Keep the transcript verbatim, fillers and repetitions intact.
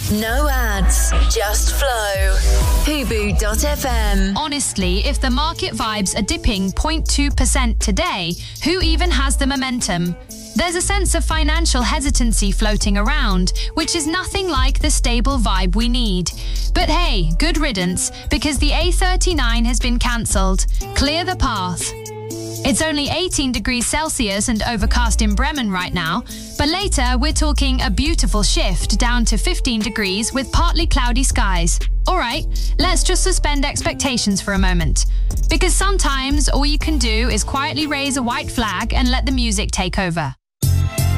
No ads, just flow. Hubu dot f m. Honestly, if the market vibes are dipping zero point two percent today, who even has the momentum? There's a sense of financial hesitancy floating around, which is nothing like the stable vibe we need. But hey, good riddance, because the A thirty-nine has been cancelled. Clear the path. It's only eighteen degrees Celsius and overcast in Bremen right now, but later we're talking a beautiful shift down to fifteen degrees with partly cloudy skies. Alright, let's just suspend expectations for a moment. Because sometimes all you can do is quietly raise a white flag and let the music take over.